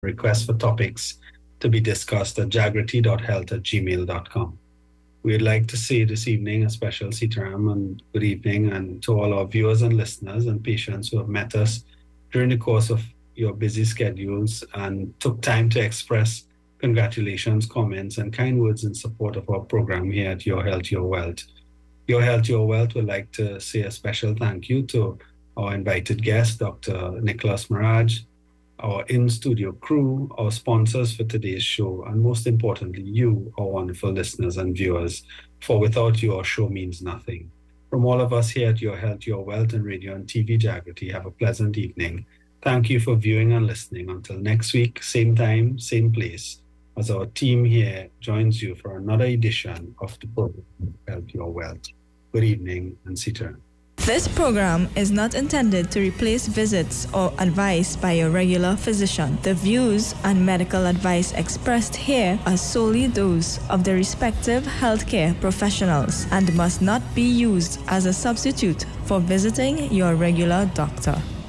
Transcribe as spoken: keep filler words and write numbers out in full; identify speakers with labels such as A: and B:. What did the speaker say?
A: requests for topics to be discussed at jagrati dot health at gmail dot com. We'd like to say this evening a special Sitaram and good evening and to all our viewers and listeners and patients who have met us during the course of your busy schedules and took time to express congratulations, comments, and kind words in support of our program here at Your Health, Your Wealth. Your Health, Your Wealth would like to say a special thank you to our invited guest, Doctor Nicholas Maraj, our in-studio crew, our sponsors for today's show, and most importantly, you, our wonderful listeners and viewers, for without you, our show means nothing. From all of us here at Your Health, Your Wealth and Radio and T V Jagrati, have a pleasant evening. Thank you for viewing and listening. Until next week, same time, same place, as our team here joins you for another edition of the program, Health, Your Wealth. Good evening and Sitaram.
B: This program is not intended to replace visits or advice by your regular physician. The views and medical advice expressed here are solely those of the respective healthcare professionals and must not be used as a substitute for visiting your regular doctor.